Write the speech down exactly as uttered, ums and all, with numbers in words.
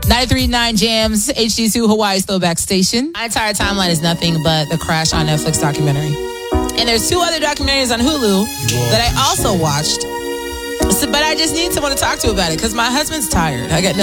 ninety-three point nine Jams, H D two Hawaii's throwback station. My entire timeline is nothing but the Crash on Netflix documentary. And there's two other documentaries on Hulu that I also watched. So, but I just need someone to talk to about it because my husband's tired. I got